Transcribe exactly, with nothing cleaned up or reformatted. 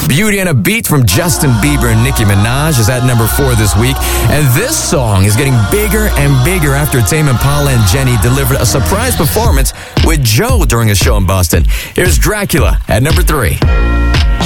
Beauty and a Beat from Justin Bieber and Nicki Minaj is at number four this week. And this song is getting bigger and bigger after Tame Impala and Jenny delivered a surprise performance with Joe during a show in Boston. Here's Dracula at number three.